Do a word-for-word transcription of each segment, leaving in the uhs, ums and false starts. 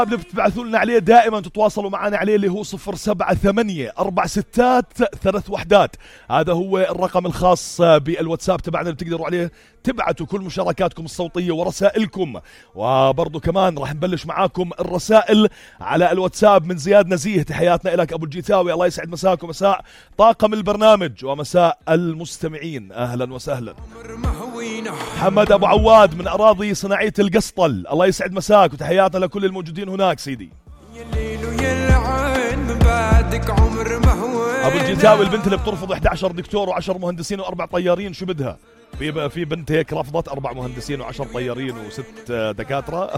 اللي بتبعثوا لنا عليه دائما تتواصلوا معنا عليه اللي هو صفر سبعة ثمانية أربع ستات ثلاث وحدات. هذا هو الرقم الخاص بالواتساب تبعنا اللي بتقدروا عليه تبعتوا كل مشاركاتكم الصوتية ورسائلكم. وبرضو كمان راح نبلش معاكم الرسائل على الواتساب من زياد نزيه. تحياتنا لك أبو الجيتاوي، الله يسعد مساك ومساء طاقم البرنامج ومساء المستمعين، أهلا وسهلا. محمد أبو عواد من أراضي صناعية القسطل، الله يسعد مساك وتحياتنا لكل الموجودين هناك سيدي. أبو الجيتاوي البنت اللي بترفض إحدى عشر دكتور وعشر مهندسين وأربع طيارين شو بدها؟ في في بنت هيك رفضت أربع مهندسين وعشر طيارين وست دكاترة.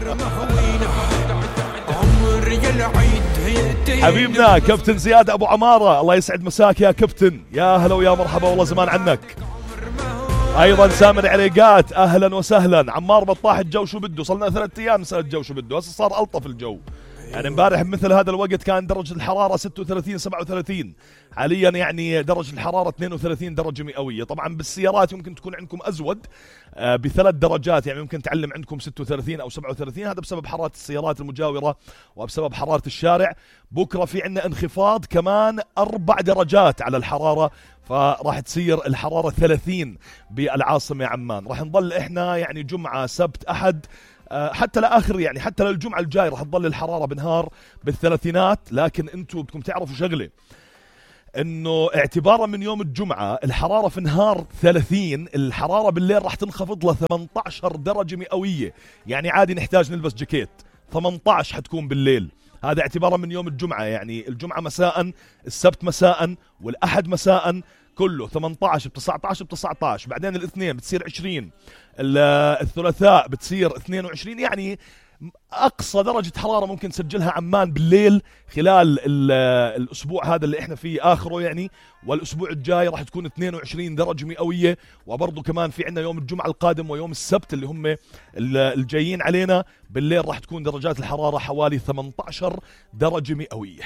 حبيبنا كابتن زياد أبو عمارة، الله يسعد مساك يا كابتن، يا هلا ويا مرحبا والله زمان عنك. ايضا سامر عريقات اهلا وسهلا. عمار بطاح الجو شو بده؟ صلنا ثلاث ايام نسال الجو شو بده، هسه صار الطف الجو. يعني امبارح بمثل هذا الوقت كان درجه الحراره ستة وثلاثين سبعة وثلاثين، حاليا يعني درجه الحراره اثنين وثلاثين درجه مئويه. طبعا بالسيارات يمكن تكون عندكم ازود آه بثلاث درجات، يعني ممكن تعلم عندكم ستة وثلاثين او سبعة وثلاثين، هذا بسبب حراره السيارات المجاوره وبسبب حراره الشارع. بكره في عندنا انخفاض كمان اربع درجات على الحراره، فراح تصير الحراره ثلاثين بالعاصمه عمان. راح نضل احنا يعني جمعه سبت احد حتى لاخر يعني حتى للجمعه الجاي راح تضل الحراره بنهار بالثلاثينات. لكن انتم بدكم تعرفوا شغله، انه اعتبارا من يوم الجمعه الحراره في نهار ثلاثين، الحراره بالليل راح تنخفض ل ثمانية عشر درجه مئويه، يعني عادي نحتاج نلبس جاكيت. ثمانية عشر حتكون بالليل، هذا اعتبارا من يوم الجمعه، يعني الجمعه مساء، السبت مساء، والاحد مساء، كله ثمانية عشر ب تسعة عشر ب تسعة عشر. بعدين الاثنين بتصير عشرين، الثلاثاء بتصير اثنين وعشرين. يعني اقصى درجه حراره ممكن تسجلها عمان بالليل خلال الاسبوع هذا اللي احنا فيه اخره يعني، والاسبوع الجاي راح تكون اثنين وعشرين درجه مئويه. وبرضه كمان في عندنا يوم الجمعه القادم ويوم السبت اللي هم الجايين علينا بالليل راح تكون درجات الحراره حوالي ثمانية عشر درجه مئويه.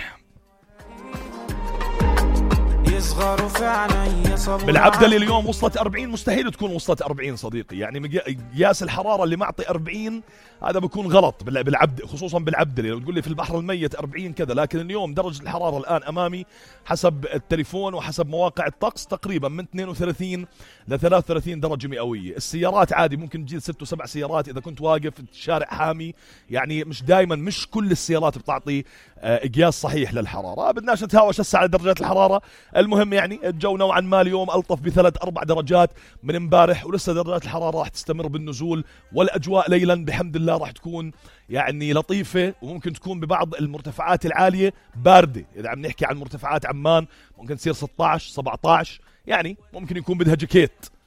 بالعبدلي اليوم وصلت أربعين، مستحيل تكون وصلت أربعين صديقي، يعني قياس الحرارة اللي معطي أربعين هذا بيكون غلط بالعبد، خصوصا بالعبدلي. لو تقول لي في البحر الميت أربعين كذا، لكن اليوم درجة الحرارة الآن أمامي حسب التليفون وحسب مواقع الطقس تقريبا من اثنين وثلاثين ل ثلاثة وثلاثين درجة مئوية. السيارات عادي ممكن تجي ست وسبع سيارات إذا كنت واقف في الشارع حامي، يعني مش دائما مش كل السيارات بتعطي قياس صحيح للحرارة. بدناش نتهاوش هسه على درجات الحرارة. المهم يعني الجو نوعا ما اليوم ألطف بثلاث أربع درجات من امبارح، ولسه درجات الحرارة راح تستمر بالنزول، والأجواء ليلا بحمد الله راح تكون يعني لطيفة، وممكن تكون ببعض المرتفعات العالية باردة. إذا عم نحكي عن مرتفعات عمان ممكن تصير ستة عشر سبعة عشر، يعني ممكن يكون بدها جاكيت.